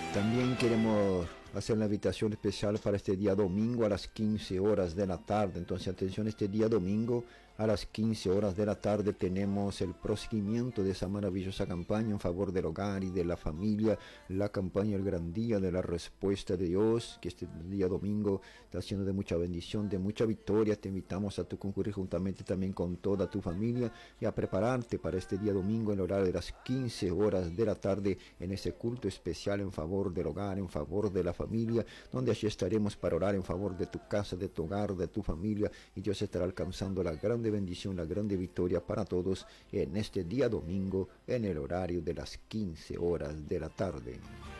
También queremos hacer una invitación especial para este día domingo a las 15 horas de la tarde. Entonces, atención, este día domingo a las 15 horas de la tarde tenemos el prosiguimiento de esa maravillosa campaña en favor del hogar y de la familia, la campaña El Gran Día de la Respuesta de Dios, que este día domingo está siendo de mucha bendición, de mucha victoria. Te invitamos a tu concurrir juntamente también con toda tu familia y a prepararte para este día domingo en el horario de las 15 horas de la tarde en ese culto especial en favor del hogar, en favor de la familia, donde allí estaremos para orar en favor de tu casa, de tu hogar, de tu familia, y Dios estará alcanzando la grande bendición, la grande victoria para todos en este día domingo en el horario de las 15 horas de la tarde.